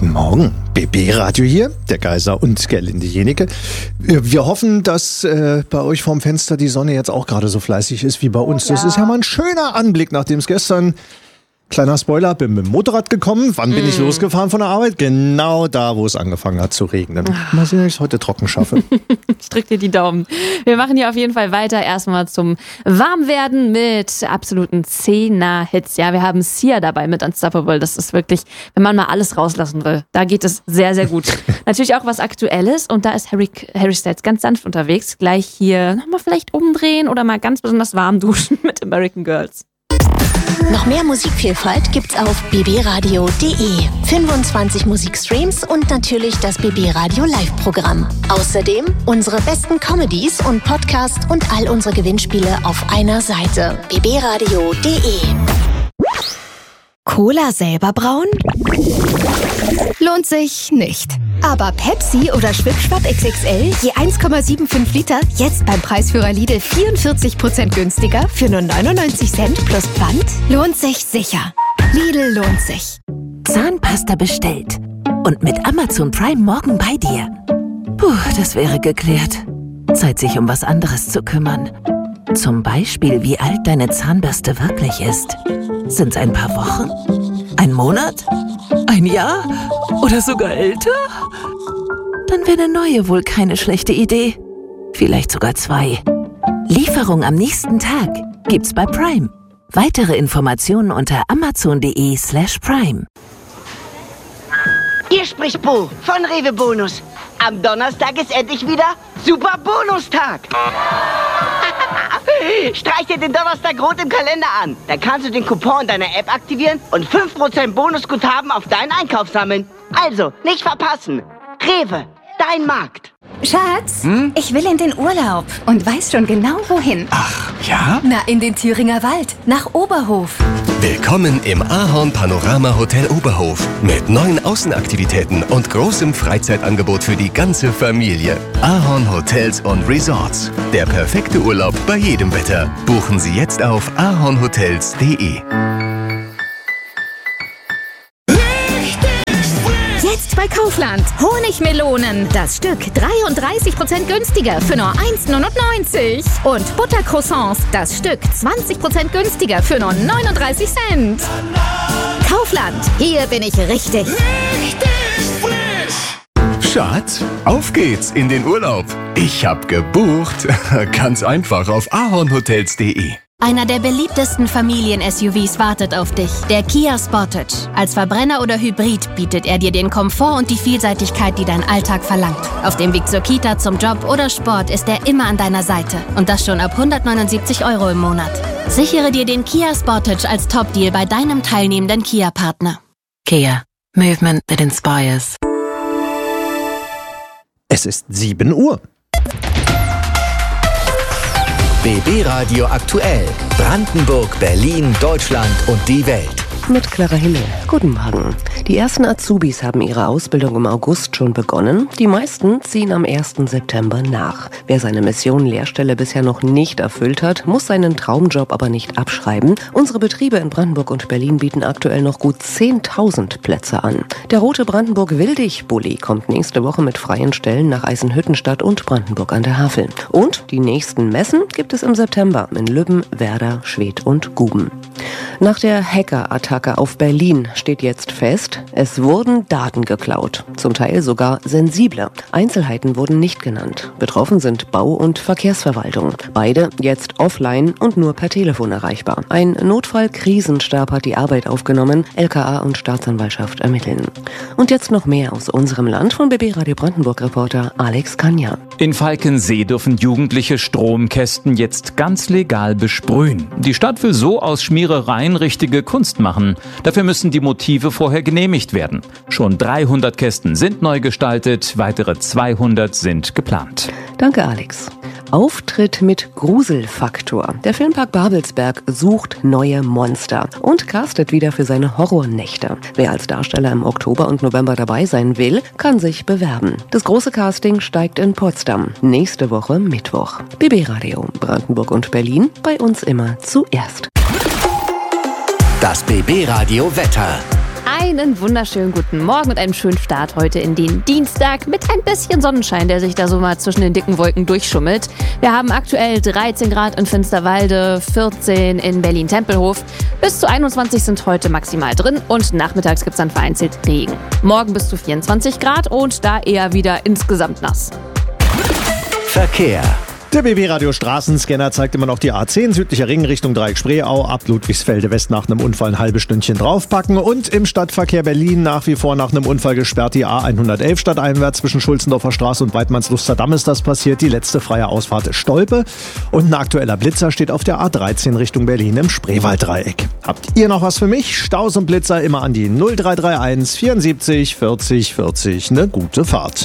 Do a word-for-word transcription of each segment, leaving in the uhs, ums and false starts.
Guten Morgen, B B-Radio hier, der Geiser und Gerlinde Jenike. Wir hoffen, dass äh, bei euch vorm Fenster die Sonne jetzt auch gerade so fleißig ist wie bei uns. Das ist ja mal ein schöner Anblick, nachdem es gestern... Kleiner Spoiler, bin mit dem Motorrad gekommen. Wann bin mm. ich losgefahren von der Arbeit? Genau da, wo es angefangen hat zu regnen. Mal sehen, ob ich es heute trocken schaffe. Ich drück dir die Daumen. Wir machen hier auf jeden Fall weiter. Erstmal zum Warmwerden mit absoluten Zehner-Hits. Ja, wir haben Sia dabei mit Unstoppable. Das ist wirklich, wenn man mal alles rauslassen will, da geht es sehr, sehr gut. Natürlich auch was Aktuelles und da ist Harry, Harry Styles ganz sanft unterwegs. Gleich hier nochmal vielleicht umdrehen oder mal ganz besonders warm duschen mit American Girls. Noch mehr Musikvielfalt gibt's auf b b radio punkt d e. fünfundzwanzig Musikstreams und natürlich das B B Radio Live-Programm. Außerdem unsere besten Comedies und Podcasts und all unsere Gewinnspiele auf einer Seite. b b radio punkt d e. Cola selber brauen? Lohnt sich nicht. Aber Pepsi oder Schwip-Schwap X X L, je eins Komma fünfundsiebzig Liter, jetzt beim Preisführer Lidl vierundvierzig Prozent günstiger für nur neunundneunzig Cent plus Pfand? Lohnt sich sicher. Lidl lohnt sich. Zahnpasta bestellt. Und mit Amazon Prime morgen bei dir. Puh, das wäre geklärt. Zeit, sich um was anderes zu kümmern. Zum Beispiel, wie alt deine Zahnbürste wirklich ist. Sind's ein paar Wochen? Ein Monat? Ein Jahr? Oder sogar älter? Dann wäre eine neue wohl keine schlechte Idee. Vielleicht sogar zwei. Lieferung am nächsten Tag gibt's bei Prime. Weitere Informationen unter amazon.de slash prime. Hier spricht Bo von Rewe Bonus. Am Donnerstag ist endlich wieder Super Bonustag. Streich dir den Donnerstag rot im Kalender an. Dann kannst du den Coupon deiner App aktivieren und fünf Prozent Bonusguthaben auf deinen Einkauf sammeln. Also, nicht verpassen. Rewe, dein Markt. Schatz, hm? ich will in den Urlaub und weiß schon genau wohin. Ach, ja? Na, in den Thüringer Wald, nach Oberhof. Willkommen im Ahorn Panorama Hotel Oberhof mit neuen Außenaktivitäten und großem Freizeitangebot für die ganze Familie. Ahorn Hotels und Resorts. Der perfekte Urlaub bei jedem Wetter. Buchen Sie jetzt auf ahornhotels punkt d e. Jetzt bei Kaufland. Honigmelonen. Das Stück dreiunddreißig Prozent günstiger für nur eins Komma neunundneunzig. Und Buttercroissants. Das Stück zwanzig Prozent günstiger für nur neununddreißig Cent. Kaufland. Hier bin ich richtig. Richtig frisch. Schatz, auf geht's in den Urlaub. Ich hab gebucht. Ganz einfach auf ahornhotels punkt d e. Einer der beliebtesten Familien-S U Vs wartet auf dich, der Kia Sportage. Als Verbrenner oder Hybrid bietet er dir den Komfort und die Vielseitigkeit, die dein Alltag verlangt. Auf dem Weg zur Kita, zum Job oder Sport ist er immer an deiner Seite. Und das schon ab hundertneunundsiebzig Euro im Monat. Sichere dir den Kia Sportage als Top-Deal bei deinem teilnehmenden Kia-Partner. Kia. Movement that inspires. Es ist sieben Uhr. B B-Radio aktuell. Brandenburg, Berlin, Deutschland und die Welt. Mit Clara Himmel. Guten Morgen. Die ersten Azubis haben ihre Ausbildung im August schon begonnen. Die meisten ziehen am ersten September nach. Wer seine Mission Lehrstelle bisher noch nicht erfüllt hat, muss seinen Traumjob aber nicht abschreiben. Unsere Betriebe in Brandenburg und Berlin bieten aktuell noch gut zehntausend Plätze an. Der rote Brandenburg-Wildig-Bulli kommt nächste Woche mit freien Stellen nach Eisenhüttenstadt und Brandenburg an der Havel. Und die nächsten Messen gibt es im September in Lübben, Werder, Schwedt und Guben. Nach der Hacker-Attacke auf Berlin steht jetzt fest, es wurden Daten geklaut. Zum Teil sogar sensible. Einzelheiten wurden nicht genannt. Betroffen sind Bau- und Verkehrsverwaltung. Beide jetzt offline und nur per Telefon erreichbar. Ein Notfall-Krisenstab hat die Arbeit aufgenommen. L K A und Staatsanwaltschaft ermitteln. Und jetzt noch mehr aus unserem Land von B B Radio Brandenburg-Reporter Alex Kanja. In Falkensee dürfen Jugendliche Stromkästen jetzt ganz legal besprühen. Die Stadt will so aus Schmierereien richtige Kunst machen. Dafür müssen die Motive vorher genehmigt werden. Schon dreihundert Kästen sind neu gestaltet, weitere zweihundert sind geplant. Danke, Alex. Auftritt mit Gruselfaktor. Der Filmpark Babelsberg sucht neue Monster und castet wieder für seine Horrornächte. Wer als Darsteller im Oktober und November dabei sein will, kann sich bewerben. Das große Casting steigt in Potsdam. Nächste Woche Mittwoch. B B Radio Brandenburg und Berlin, bei uns immer zuerst. Das B B Radio Wetter. Einen wunderschönen guten Morgen und einen schönen Start heute in den Dienstag mit ein bisschen Sonnenschein, der sich da so mal zwischen den dicken Wolken durchschummelt. Wir haben aktuell dreizehn Grad in Finsterwalde, vierzehn in Berlin-Tempelhof. Bis zu einundzwanzig sind heute maximal drin und nachmittags gibt es dann vereinzelt Regen. Morgen bis zu vierundzwanzig Grad und da eher wieder insgesamt nass. Verkehr. Der B B-Radio Straßenscanner zeigt immer noch die A zehn, südlicher Ring Richtung Dreieck-Spreeau, ab Ludwigsfelde West nach einem Unfall ein halbes Stündchen draufpacken und im Stadtverkehr Berlin nach wie vor nach einem Unfall gesperrt die A hundertelf stadteinwärts zwischen Schulzendorfer Straße und Weidmannsluster Damm ist das passiert. Die letzte freie Ausfahrt ist Stolpe und ein aktueller Blitzer steht auf der A dreizehn Richtung Berlin im Spreewalddreieck. Habt ihr noch was für mich? Staus und Blitzer immer an die null drei drei eins vierundsiebzig vierzig vierzig. Eine gute Fahrt.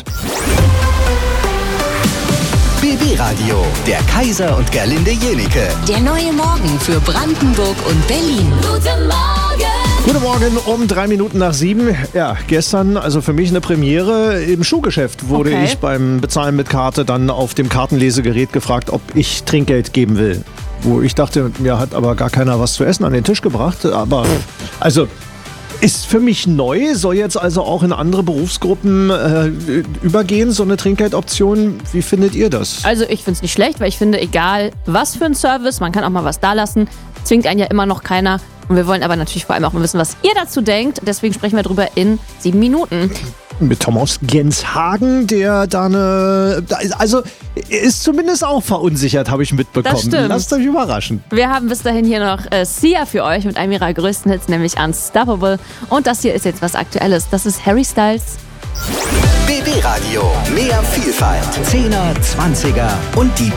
B B-Radio, der Kaiser und Gerlinde Jenike. Der neue Morgen für Brandenburg und Berlin. Guten Morgen! Guten Morgen um drei Minuten nach sieben. Ja, gestern, also für mich eine Premiere. Im Schuhgeschäft wurde Okay. ich beim Bezahlen mit Karte dann auf dem Kartenlesegerät gefragt, ob ich Trinkgeld geben will. Wo ich dachte, mir hat aber gar keiner was zu essen an den Tisch gebracht. Aber, also... Ist für mich neu, soll jetzt also auch in andere Berufsgruppen äh, übergehen, so eine Trinkgeldoption. Wie findet ihr das? Also ich finde es nicht schlecht, weil ich finde, egal was für ein Service, man kann auch mal was da lassen, zwingt einen ja immer noch keiner. Und wir wollen aber natürlich vor allem auch mal wissen, was ihr dazu denkt. Deswegen sprechen wir drüber in sieben Minuten. Mit Thomas Genshagen, der da eine... Also ist zumindest auch verunsichert, habe ich mitbekommen. Das stimmt. Lasst euch überraschen. Wir haben bis dahin hier noch äh, Sia für euch mit einem ihrer größten Hits, nämlich Unstoppable. Und das hier ist jetzt was Aktuelles. Das ist Harry Styles. B B-Radio, mehr Vielfalt. Zehner, Zwanziger und die